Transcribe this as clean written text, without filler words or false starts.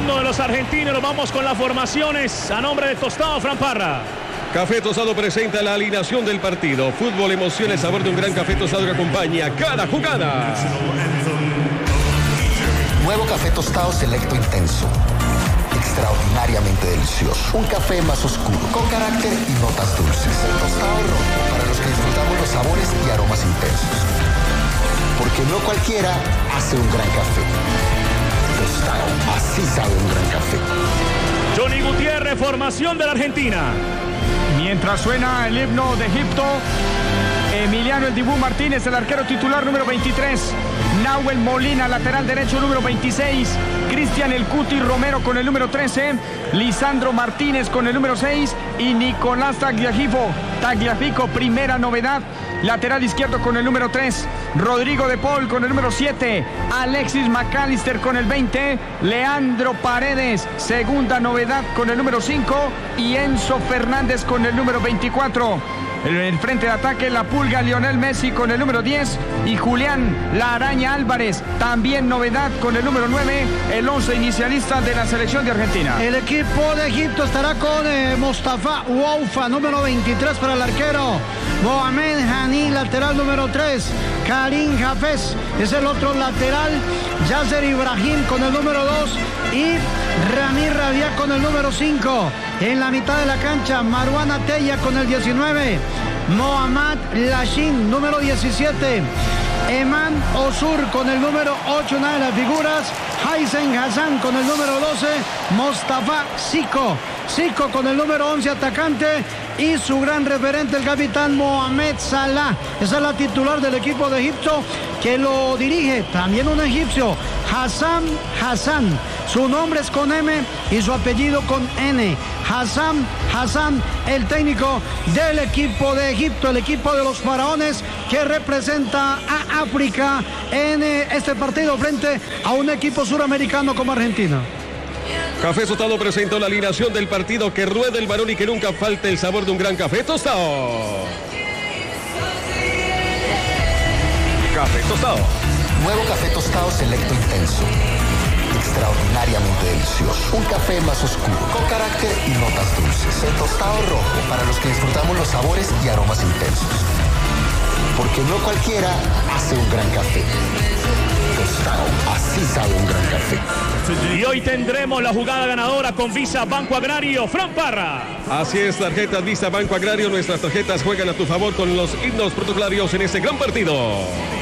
himno de los argentinos. Nos vamos con las formaciones a nombre de Tostado, Fran Parra. Café Tostado presenta la alineación del partido. Fútbol, emoción, el sabor de un gran café tostado que acompaña cada jugada. Nuevo Café Tostado Selecto Intenso. Extraordinariamente delicioso. Un café más oscuro, con carácter y notas dulces. El tostado rojo, para los que disfrutamos los sabores y aromas intensos. Porque no cualquiera hace un gran café. Tostado, así sabe un gran café. Johnny Gutiérrez, formación de la Argentina. Mientras suena el himno de Egipto, Emiliano El Dibu Martínez, el arquero titular número 23. Nahuel Molina, lateral derecho número 26. Cristian El Cuti Romero con el número 13. Lisandro Martínez con el número 6. Y Nicolás Tagliafico, primera novedad, lateral izquierdo con el número 3. Rodrigo de Paul con el número 7. Alexis McAllister con el 20. Leandro Paredes, segunda novedad con el número 5. Y Enzo Fernández con el número 24. En el frente de ataque, la Pulga Lionel Messi con el número 10 y Julián La Araña Álvarez, también novedad con el número 9, el 11 inicialista de la selección de Argentina. El equipo de Egipto estará con Mostafa Ouafa, número 23 para el arquero. Mohamed Hani, lateral número 3. Karim Hafez es el otro lateral. Yasser Ibrahim con el número 2 y Rami Rabia con el número 5. En la mitad de la cancha, Marwan Atella con el 19. Mohamed Lashin, número 17. Eman Osur con el número 8, una de las figuras. Haisen Hassan con el número 12. Mostafa Zico con el número 11, atacante. Y su gran referente, el capitán Mohamed Salah. Esa es la titular del equipo de Egipto, que lo dirige también un egipcio, Hassan Hassan. Su nombre es con M y su apellido con N. Hassan, el técnico del equipo de Egipto, el equipo de los faraones, que representa a África en este partido frente a un equipo suramericano como Argentina. Café Tostado presentó la alineación del partido. Que ruede el varón y que nunca falte el sabor de un gran café tostado. Café Tostado. Nuevo Café Tostado Selecto Intenso. Extraordinariamente delicioso. Un café más oscuro, con carácter y notas dulces. El tostado rojo, para los que disfrutamos los sabores y aromas intensos. Porque no cualquiera hace un gran café. Tostado, así sabe un gran café. Y hoy tendremos la jugada ganadora con Visa Banco Agrario, Fran Parra. Así es, tarjetas Visa Banco Agrario. Nuestras tarjetas juegan a tu favor con los himnos protocolarios en este gran partido.